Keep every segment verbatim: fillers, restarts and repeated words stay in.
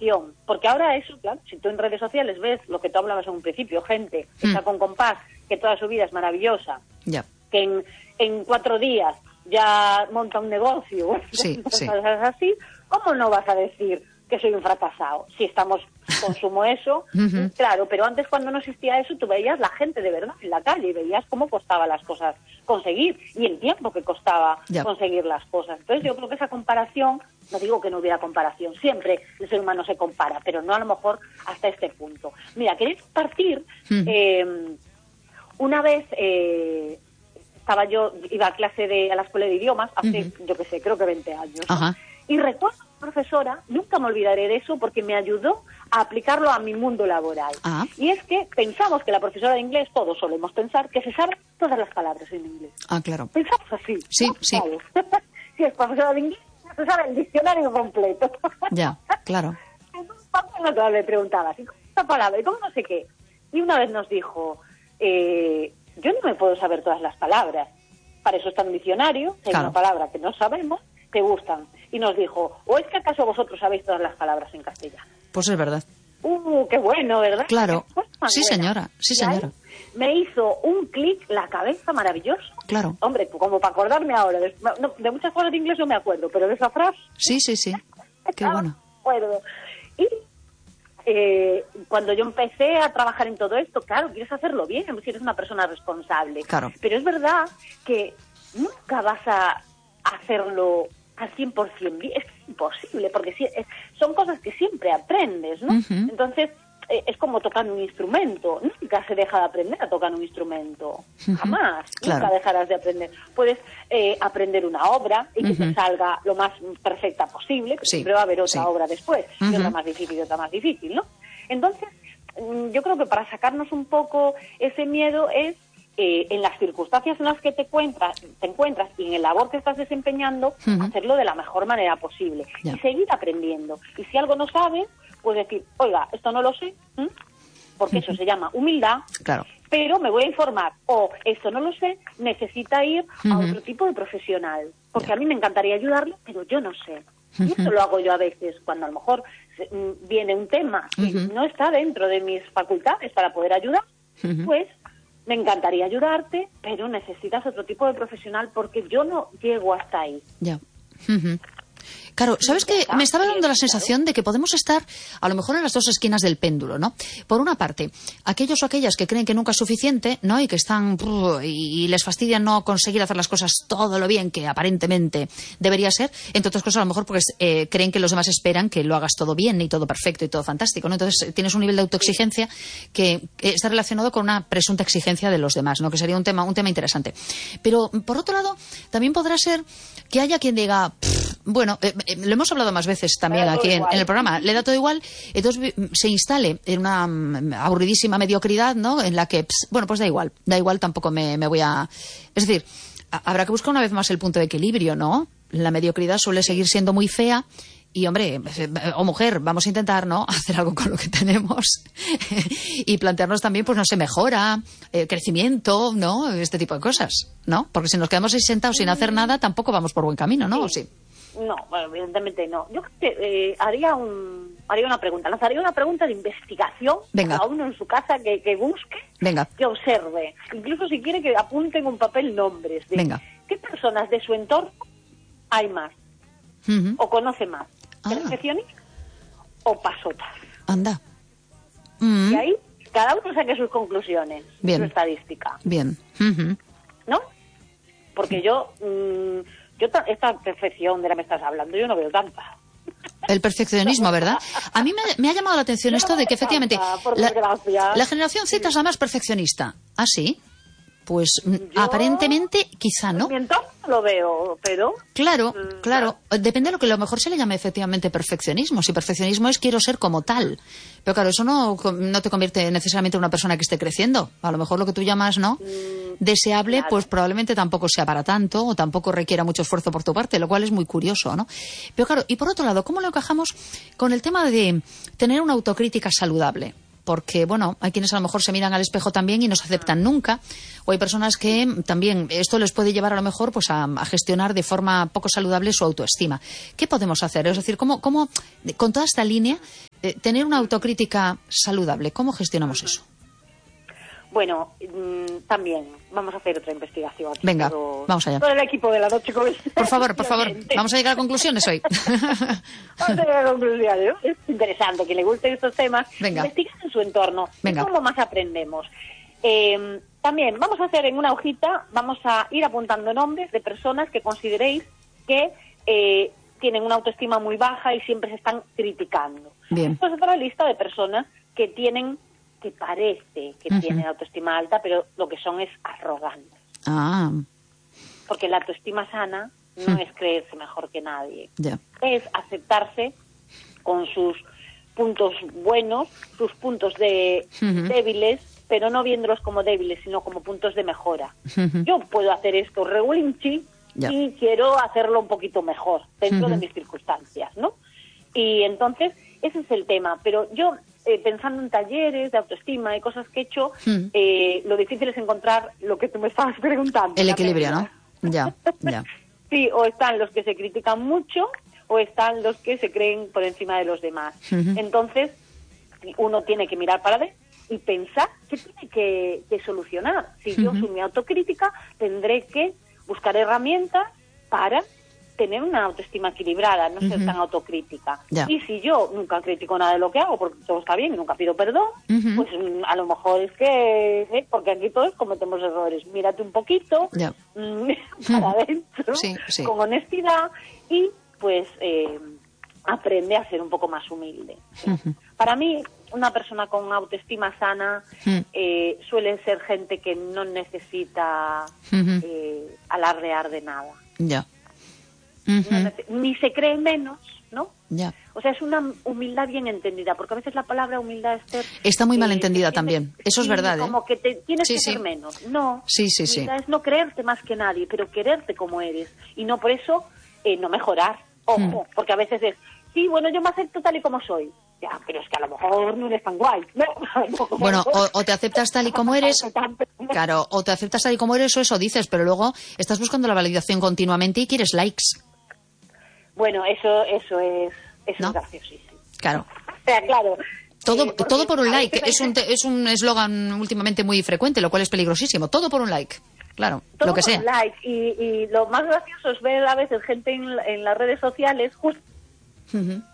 comparación, porque ahora eso, claro, si tú en redes sociales ves lo que tú hablabas en un principio, gente que mm. está con compás, que toda su vida es maravillosa, yeah. que en, en cuatro días ya monta un negocio, sí, cosas sí. así, ¿cómo no vas a decir que soy un fracasado? Si estamos, consumo eso, uh-huh. claro, pero antes cuando no existía eso, tú veías la gente de verdad en la calle y veías cómo costaba las cosas conseguir y el tiempo que costaba yeah. conseguir las cosas. Entonces yo creo que esa comparación, no digo que no hubiera comparación, siempre el ser humano se compara, pero no a lo mejor hasta este punto. Mira, quería partir, uh-huh. eh, una vez... Eh, estaba yo, iba a clase de, a la escuela de idiomas hace, uh-huh. yo qué sé, creo que veinte años, ¿no? Uh-huh. Y recuerdo a una profesora, nunca me olvidaré de eso, porque me ayudó a aplicarlo a mi mundo laboral. Uh-huh. Y es que pensamos que la profesora de inglés, todos solemos pensar, que se saben todas las palabras en inglés. Ah, claro. Pensamos así. Sí, ¿no? sí. Si es profesora de inglés, se sabe el diccionario completo. Ya, claro. Entonces, le preguntaba, ¿y cómo esta palabra? ¿Y cómo no sé qué? Y una vez nos dijo... Eh, yo no me puedo saber todas las palabras. Para eso está un diccionario, si hay claro. una palabra que no sabemos, te gustan. Y nos dijo, ¿o es que acaso vosotros sabéis todas las palabras en castellano? Pues es verdad. Uh, qué bueno, ¿verdad? Claro. Sí, señora, sí, señora. Me hizo un clic la cabeza maravilloso. Claro. Hombre, como para acordarme ahora. De, no, de muchas cosas de inglés no me acuerdo, pero de esa frase... Sí, sí, sí. Qué bueno. Me acuerdo. Y... Eh, cuando yo empecé a trabajar en todo esto, claro, quieres hacerlo bien, si eres una persona responsable. Claro. Pero es verdad que nunca vas a hacerlo al cien por ciento bien. Es imposible, porque si, es, son cosas que siempre aprendes, ¿no? Uh-huh. Entonces, eh, es como tocar un instrumento. Nunca se deja de aprender a tocar un instrumento. Uh-huh. Jamás. Claro. Nunca dejarás de aprender. Puedes eh, aprender una obra y que uh-huh. te salga lo más perfecta posible, pero sí. siempre va a haber otra sí. obra después, uh-huh. y otra más difícil y otra más difícil, ¿no? Entonces, yo creo que para sacarnos un poco ese miedo es eh, en las circunstancias en las que te encuentras, te encuentras y en el labor que estás desempeñando, uh-huh. hacerlo de la mejor manera posible yeah. y seguir aprendiendo. Y si algo no sabes, pues decir, oiga, esto no lo sé, ¿eh? porque uh-huh. eso se llama humildad, claro. pero me voy a informar, o esto no lo sé, necesita ir uh-huh. a otro tipo de profesional, porque yeah. a mí me encantaría ayudarlo, pero yo no sé. Uh-huh. Y eso lo hago yo a veces, cuando a lo mejor se, m, viene un tema que uh-huh. no está dentro de mis facultades para poder ayudar, uh-huh. pues me encantaría ayudarte, pero necesitas otro tipo de profesional porque yo no llego hasta ahí. Ya. Yeah. Uh-huh. Claro, ¿sabes qué? Me estaba dando la sensación de que podemos estar a lo mejor en las dos esquinas del péndulo, ¿no? Por una parte, aquellos o aquellas que creen que nunca es suficiente, ¿no? Y que están y les fastidia no conseguir hacer las cosas todo lo bien que aparentemente debería ser, entre otras cosas a lo mejor porque eh, creen que los demás esperan que lo hagas todo bien y todo perfecto y todo fantástico, ¿no? Entonces tienes un nivel de autoexigencia que está relacionado con una presunta exigencia de los demás, ¿no? Que sería un tema, un tema interesante. Pero, por otro lado, también podrá ser que haya quien diga, bueno, eh, eh, lo hemos hablado más veces también aquí en, en el programa, le da todo igual, entonces se instale en una um, aburridísima mediocridad, ¿no? En la que, ps, bueno, pues da igual, da igual, tampoco me, me voy a... Es decir, a, habrá que buscar una vez más el punto de equilibrio, ¿no? La mediocridad suele seguir siendo muy fea y, hombre, o mujer, vamos a intentar, ¿no?, hacer algo con lo que tenemos y plantearnos también, pues no sé, mejora, eh, crecimiento, ¿no? Este tipo de cosas, ¿no? Porque si nos quedamos ahí sentados sin hacer nada, tampoco vamos por buen camino, ¿no? ¿O sí? No, bueno, evidentemente no. Yo creo que eh, haría un haría una pregunta, lanzaría una pregunta de investigación. Venga. A uno en su casa que, que busque, Venga. que observe, incluso si quiere que apunte en un papel nombres de Venga. qué personas de su entorno hay más, uh-huh. o conoce más, ah. perfeccionistas o pasotas. Anda. Uh-huh. Y ahí cada uno saque sus conclusiones, Bien. su estadística. Bien. Uh-huh. ¿No? Porque yo... Mmm, Yo esta perfección de la que me estás hablando, yo no veo tanta. El perfeccionismo, ¿verdad? A mí me, me ha llamado la atención esto de que efectivamente la, la generación Z es la más perfeccionista. ¿Ah, sí? Pues yo, aparentemente quizá no. Mi entorno lo veo, pero... Claro, claro. Depende de lo que a lo mejor se le llame efectivamente perfeccionismo. Si perfeccionismo es quiero ser como tal. Pero claro, eso no, no te convierte necesariamente en una persona que esté creciendo. A lo mejor lo que tú llamas, ¿no?, deseable, claro, pues probablemente tampoco sea para tanto o tampoco requiera mucho esfuerzo por tu parte, lo cual es muy curioso, ¿no? Pero claro, y por otro lado, ¿cómo lo encajamos con el tema de tener una autocrítica saludable? Porque, bueno, hay quienes a lo mejor se miran al espejo también y no se aceptan nunca, o hay personas que también esto les puede llevar a lo mejor pues a, a gestionar de forma poco saludable su autoestima. ¿Qué podemos hacer? Es decir, ¿cómo, cómo con toda esta línea, eh, tener una autocrítica saludable, ¿cómo gestionamos eso? Bueno, mmm, también vamos a hacer otra investigación. Aquí Venga, todo, vamos allá. Todo el equipo de la noche. Con por favor, por favor, vamos a llegar a conclusiones hoy. Vamos a llegar a conclusiones, ¿no? Es interesante que le gusten estos temas. Venga. Investigar en su entorno. Venga. ¿Cómo más aprendemos? Eh, también vamos a hacer en una hojita, vamos a ir apuntando nombres de personas que consideréis que eh, tienen una autoestima muy baja y siempre se están criticando. Bien. Esto es otra lista de personas que tienen, que parece que uh-huh. tienen autoestima alta, pero lo que son es arrogantes. Ah. Porque la autoestima sana no uh-huh. es creerse mejor que nadie. Yeah. Es aceptarse con sus puntos buenos, sus puntos de uh-huh. débiles, pero no viéndolos como débiles, sino como puntos de mejora. Uh-huh. Yo puedo hacer esto regulinchi yeah. y quiero hacerlo un poquito mejor dentro uh-huh. de mis circunstancias, ¿no? Y entonces, ese es el tema. Pero yo, eh, pensando en talleres de autoestima y cosas que he hecho, uh-huh. eh, lo difícil es encontrar lo que tú me estabas preguntando. El equilibrio, ¿no? Ya, ya. Sí, o están los que se critican mucho o están los que se creen por encima de los demás. Uh-huh. Entonces, uno tiene que mirar para adentro y pensar qué tiene que, que solucionar. Si uh-huh. yo soy mi autocrítica, tendré que buscar herramientas para tener una autoestima equilibrada, no uh-huh. ser tan autocrítica. Yeah. Y si yo nunca critico nada de lo que hago, porque todo está bien y nunca pido perdón, uh-huh. pues a lo mejor es que, ¿eh? porque aquí todos cometemos errores. Mírate un poquito, yeah. para adentro, sí, sí. con honestidad y pues eh, aprende a ser un poco más humilde. Uh-huh. Para mí, una persona con autoestima sana uh-huh. eh, suele ser gente que no necesita uh-huh. eh, alardear de nada. Ya. Yeah. Uh-huh. No neces- ni se cree menos, ¿no? Ya. O sea, es una humildad bien entendida, porque a veces la palabra humildad es... Está muy eh, mal entendida también, eso es verdad, ¿eh? Como que te tienes sí, que sí. ser menos. No, sí, sí, humildad sí. es no creerte más que nadie, pero quererte como eres. Y no por eso eh, no mejorar. Ojo, hmm. porque a veces es, sí, bueno, yo me acepto tal y como soy. Ya, pero es que a lo mejor no eres tan guay. No, bueno, o, o te aceptas tal y como eres, claro, o te aceptas tal y como eres o eso dices, pero luego estás buscando la validación continuamente y quieres likes. Bueno, eso eso es, eso ¿no? es graciosísimo. Claro. O sea, claro. Todo, eh, todo por un like. Es un es un eslogan últimamente muy frecuente, lo cual es peligrosísimo. Todo por un like. Claro, todo lo que por sea. Un like. Y, y lo más gracioso es ver a veces gente en, en las redes sociales justo uh-huh.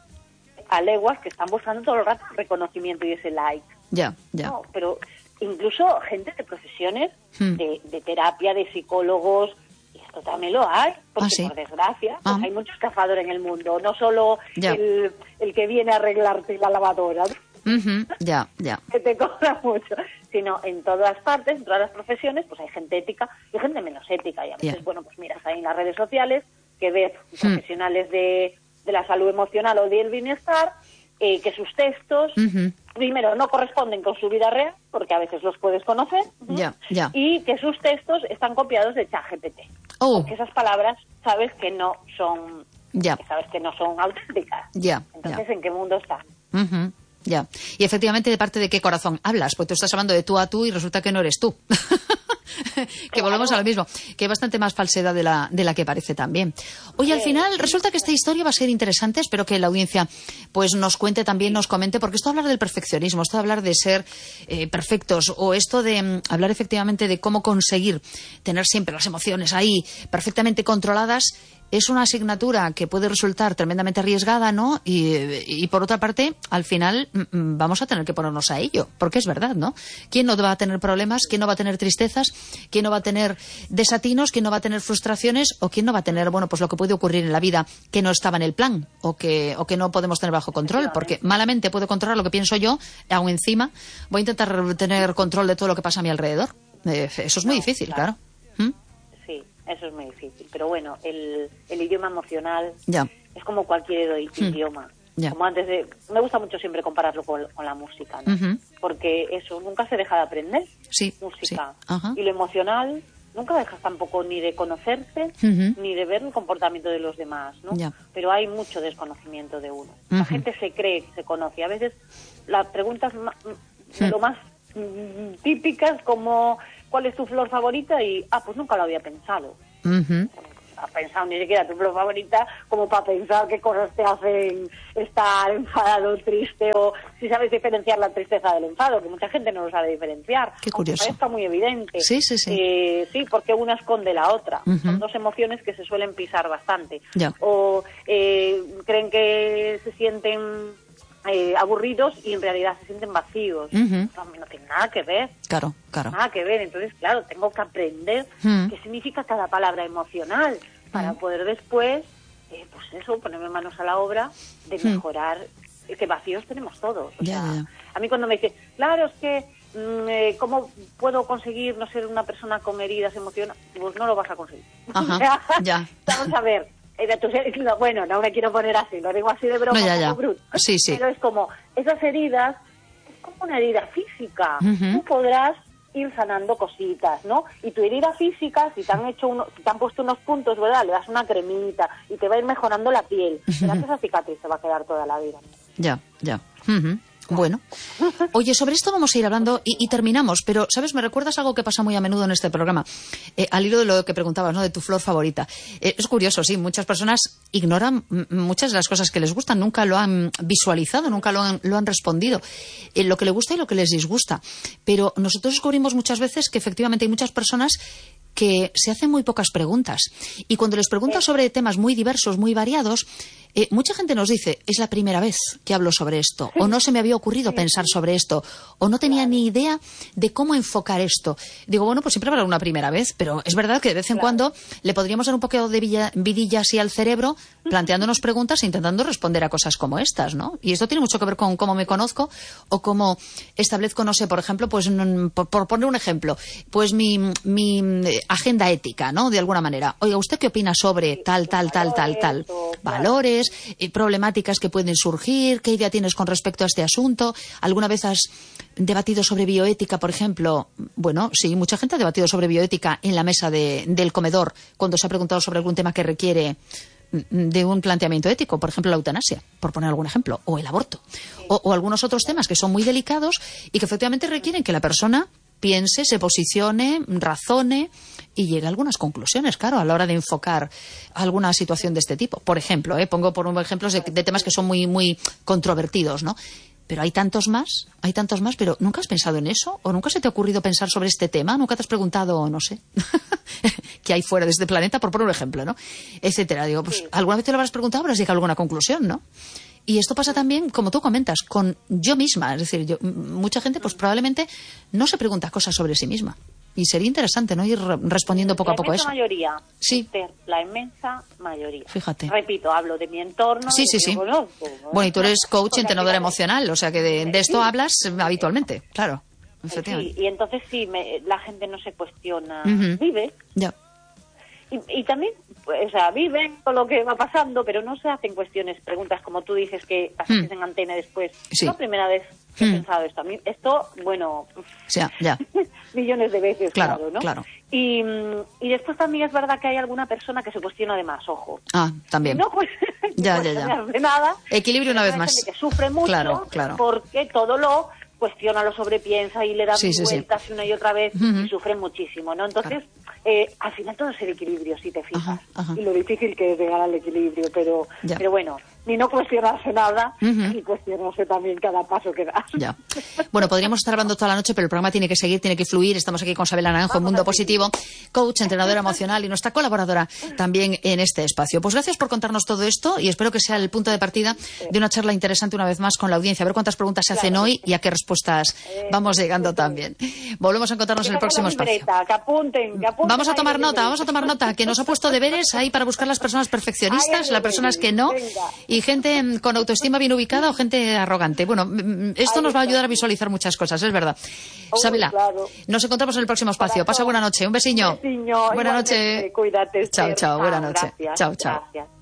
a leguas que están buscando todo el rato reconocimiento y ese like. Ya, ya. No, pero incluso gente de profesiones hmm. de, de terapia, de psicólogos, y esto también lo hay, porque ¿Ah, sí? por desgracia pues ah. hay mucho estafador en el mundo, no solo el, el que viene a arreglarte la lavadora, uh-huh. ya, ya. que te cobra mucho, sino en todas partes, en todas las profesiones, pues hay gente ética y gente menos ética, y a veces, yeah. bueno, pues miras ahí en las redes sociales que ves hmm. profesionales de, de la salud emocional o del bienestar, eh, que sus textos, uh-huh. primero, no corresponden con su vida real, porque a veces los puedes conocer, uh-huh. yeah, yeah. y que sus textos están copiados de ChatGPT. Oh. Porque esas palabras sabes que no son, yeah. que sabes que no son auténticas. Yeah, Entonces, yeah. ¿en qué mundo están? Uh-huh. Ya. Y efectivamente, ¿de parte de qué corazón hablas? Porque tú estás hablando de tú a tú y resulta que no eres tú. que claro. volvemos a lo mismo, que hay bastante más falsedad de la, de la que parece también. Oye, al final resulta que esta historia va a ser interesante, espero que la audiencia pues nos cuente también, nos comente, porque esto de hablar del perfeccionismo, esto de hablar de ser eh, perfectos, o esto de um, hablar efectivamente de cómo conseguir tener siempre las emociones ahí perfectamente controladas, es una asignatura que puede resultar tremendamente arriesgada, ¿no? Y, y por otra parte, al final m- vamos a tener que ponernos a ello, porque es verdad, ¿no? ¿Quién no va a tener problemas? ¿Quién no va a tener tristezas? ¿Quién no va a tener desatinos? ¿Quién no va a tener frustraciones? ¿O quién no va a tener, bueno, pues lo que puede ocurrir en la vida que no estaba en el plan o que, o que no podemos tener bajo control? Porque malamente puedo controlar lo que pienso yo, aún encima voy a intentar tener control de todo lo que pasa a mi alrededor. Eh, eso es muy no, difícil, claro. claro. ¿Mm? Sí, eso es muy difícil. Pero bueno, el, el idioma emocional ya. es como cualquier hmm. idioma. Ya. Como antes de, me gusta mucho siempre compararlo con, con la música, ¿no? Uh-huh. Porque eso nunca se deja de aprender. Sí, música. Sí. Uh-huh. Y lo emocional nunca dejas tampoco ni de conocerse uh-huh. ni de ver el comportamiento de los demás, ¿no? Ya. Pero hay mucho desconocimiento de uno. Uh-huh. La gente se cree que se conoce. A veces las preguntas ma- uh-huh. lo más mm, típicas como ¿cuál es tu flor favorita? Y, ah, pues nunca lo había pensado. Uh-huh. has pensado ni siquiera tu flor favorita como para pensar qué cosas te hacen estar enfadado, triste, o si sabes diferenciar la tristeza del enfado, que mucha gente no lo sabe diferenciar. Qué curioso. Aunque está muy evidente. Sí, sí, sí. Eh, sí, porque una esconde la otra. Uh-huh. Son dos emociones que se suelen pisar bastante. Ya. O eh, creen que se sienten eh, aburridos y en realidad se sienten vacíos. Uh-huh. No, no tiene nada que ver. Claro, claro. Nada que ver. Entonces, claro, tengo que aprender uh-huh. qué significa cada palabra emocional para uh-huh. poder después, eh, pues eso, ponerme manos a la obra de mejorar, uh-huh. que vacíos tenemos todos. O ya, sea, ya. A mí cuando me dicen, claro, es que Eh, ¿cómo puedo conseguir no ser una persona con heridas emocionales? Pues no lo vas a conseguir. Ajá, o sea, ya. Vamos a ver. Bueno, no me quiero poner así, lo digo así de broma, no, ya, ya. como bruto. Sí, sí. Pero es como, esas heridas, es como una herida física. Uh-huh. Tú podrás ir sanando cositas, ¿no? Y tu herida física, si te han hecho uno, si te han puesto unos puntos, ¿verdad? Le das una cremita y te va a ir mejorando la piel. Verás que esa cicatriz se va a quedar toda la vida. Ya, ya. Uh-huh. Bueno, oye, sobre esto vamos a ir hablando y, y terminamos, pero, ¿sabes? Me recuerdas algo que pasa muy a menudo en este programa, eh, al hilo de lo que preguntabas, ¿no? De tu flor favorita. Eh, es curioso, sí, muchas personas ignoran m- muchas de las cosas que les gustan, nunca lo han visualizado, nunca lo han, lo han respondido, eh, lo que les gusta y lo que les disgusta. Pero nosotros descubrimos muchas veces que efectivamente hay muchas personas que se hacen muy pocas preguntas. Y cuando les preguntas sobre temas muy diversos, muy variados, eh, mucha gente nos dice, es la primera vez que hablo sobre esto, o no se me había ocurrido pensar sobre esto, o no tenía ni idea de cómo enfocar esto. Digo, bueno, pues siempre habrá una primera vez, pero es verdad que de vez en cuando le podríamos dar un poco de villa, vidilla así al cerebro, planteándonos preguntas e intentando responder a cosas como estas, ¿no? Y esto tiene mucho que ver con cómo me conozco o cómo establezco, no sé, por ejemplo, pues por, por poner un ejemplo, pues mi, mi agenda ética, ¿no? De alguna manera. Oiga, ¿usted qué opina sobre tal, tal, tal, tal, tal? Valores, eh, problemáticas que pueden surgir, ¿qué idea tienes con respecto a este asunto? ¿Alguna vez has debatido sobre bioética, por ejemplo? Bueno, sí, mucha gente ha debatido sobre bioética en la mesa de, del comedor cuando se ha preguntado sobre algún tema que requiere de un planteamiento ético, por ejemplo la eutanasia, por poner algún ejemplo, o el aborto, o, o algunos otros temas que son muy delicados y que efectivamente requieren que la persona piense, se posicione, razone y llegue a algunas conclusiones, claro, a la hora de enfocar alguna situación de este tipo. Por ejemplo, ¿eh? pongo por un ejemplo de, de temas que son muy, muy controvertidos, ¿no? Pero hay tantos más, hay tantos más, pero ¿nunca has pensado en eso? ¿O nunca se te ha ocurrido pensar sobre este tema? ¿Nunca te has preguntado, no sé, qué hay fuera de este planeta, por poner un ejemplo, ¿no? Etcétera. Digo, pues alguna vez te lo habrás preguntado, habrás llegado a alguna conclusión, ¿no? Y esto pasa también, como tú comentas, con yo misma. Es decir, yo, mucha gente pues probablemente no se pregunta cosas sobre sí misma. Y sería interesante, ¿no? Ir respondiendo poco a poco a eso. La inmensa mayoría. Sí. La inmensa mayoría. Fíjate. Repito, hablo de mi entorno. Sí, sí, sí. Conozco, ¿no? Bueno, y tú eres coach y entrenadora emocional, o sea que de, de esto sí. hablas habitualmente, claro. Sí, y entonces sí, me, la gente no se cuestiona. Uh-huh. Vive. Ya. Y, y también, pues, o sea, viven con lo que va pasando, pero no se hacen cuestiones, preguntas como tú dices que haces mm. en antena después. Sí. Es la primera vez que mm. he pensado esto. A mí, esto, bueno, ya, ya. millones de veces, claro, claro, ¿no? Claro. Y, y después también es verdad que hay alguna persona que se cuestiona de más, ojo. Ah, también. No, pues, ya, no ya, ya. De nada. Equilibrio una vez más. Que sufre mucho claro, claro. porque todo lo cuestiona, lo sobrepiensa y le dan sí, sí, vueltas sí. una y otra vez uh-huh. y sufren muchísimo, ¿no? Entonces, claro. eh, al final todo es el equilibrio, si te fijas. Ajá, ajá. Y lo difícil que es llegar al equilibrio, pero, ya. pero bueno, ni no cuestionarse nada, uh-huh. ni cuestionarse también cada paso que das. Ya. Bueno, podríamos estar hablando toda la noche, pero el programa tiene que seguir, tiene que fluir. Estamos aquí con Sabela Naranjo, en Mundo Positivo, coach, entrenadora emocional y nuestra colaboradora también en este espacio. Pues gracias por contarnos todo esto y espero que sea el punto de partida de una charla interesante una vez más con la audiencia. A ver cuántas preguntas se hacen claro. hoy y a qué respuestas eh, vamos llegando sí, también. Volvemos a encontrarnos en el próximo espacio. Que apunten, que apunten vamos a tomar nota, vamos a tomar nota, que nos ha puesto deberes ahí para buscar las personas perfeccionistas, Ay, las personas que no, venga. Y gente con autoestima bien ubicada o gente arrogante. Bueno, esto Ay, nos va a ayudar a visualizar muchas cosas, es verdad. Oh, Sabela, claro. Nos encontramos en el próximo espacio. Pasa buena noche, un besiño. Un besiño. Buena noche. Cuídate. Chao, chao, buena noche. Gracias, chao, chao. Gracias.